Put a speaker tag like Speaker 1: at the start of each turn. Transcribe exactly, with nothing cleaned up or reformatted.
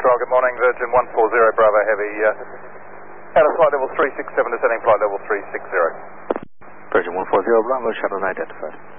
Speaker 1: control, good morning. Virgin one four zero Bravo Heavy. Uh, out of flight level three six seven, descending flight level three six zero.
Speaker 2: Virgin one four zero Bravo, shuttle identified.